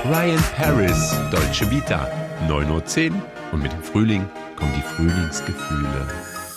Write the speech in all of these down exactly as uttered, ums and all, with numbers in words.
Ryan Paris, Dolce Vita, neun Uhr zehn und mit dem Frühling kommen die Frühlingsgefühle.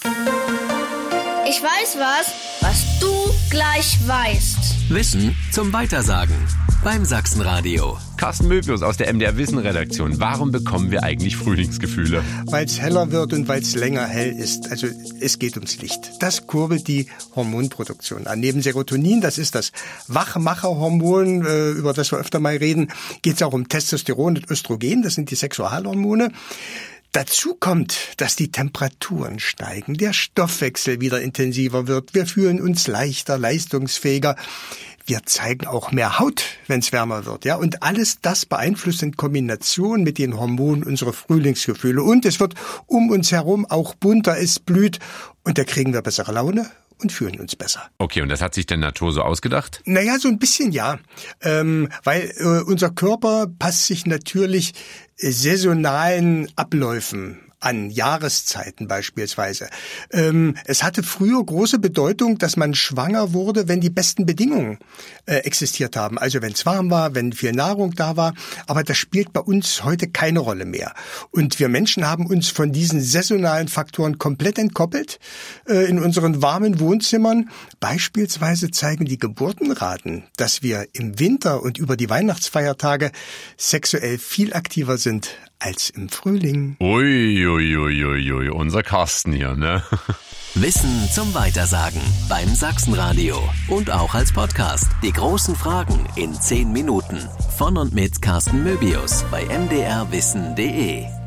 Ich weiß was, was du gleich weißt. Wissen zum Weitersagen beim Sachsenradio. Carsten Möbius aus der M D R Wissen-Redaktion. Warum bekommen wir eigentlich Frühlingsgefühle? Weil es heller wird und weil es länger hell ist. Also es geht ums Licht. Das kurbelt die Hormonproduktion an. Neben Serotonin, das ist das Wachmacherhormon, äh, über das wir öfter mal reden, geht es auch um Testosteron und Östrogen. Das sind die Sexualhormone. Dazu kommt, dass die Temperaturen steigen, der Stoffwechsel wieder intensiver wird. Wir fühlen uns leichter, leistungsfähiger. Wir zeigen auch mehr Haut, wenn es wärmer wird, ja. Und alles das beeinflusst in Kombination mit den Hormonen unsere Frühlingsgefühle. Und es wird um uns herum auch bunter, es blüht. Und da kriegen wir bessere Laune und fühlen uns besser. Okay, und das hat sich der Natur so ausgedacht? Naja, so ein bisschen ja. Ähm, weil äh, unser Körper passt sich natürlich äh, saisonalen Abläufen an, Jahreszeiten beispielsweise. Ähm, es hatte früher große Bedeutung, dass man schwanger wurde, wenn die besten Bedingungen äh, existiert haben. Also wenn es warm war, wenn viel Nahrung da war. Aber das spielt bei uns heute keine Rolle mehr. Und wir Menschen haben uns von diesen saisonalen Faktoren komplett entkoppelt äh, in unseren warmen Wohnzimmern. Beispielsweise zeigen die Geburtenraten, dass wir im Winter und über die Weihnachtsfeiertage sexuell viel aktiver sind als im Frühling. Ui, ui, ui, ui, ui. Unser Carsten hier, ne? Wissen zum Weitersagen beim Sachsenradio und auch als Podcast. Die großen Fragen in zehn Minuten. Von und mit Carsten Möbius bei m d r wissen punkt d e.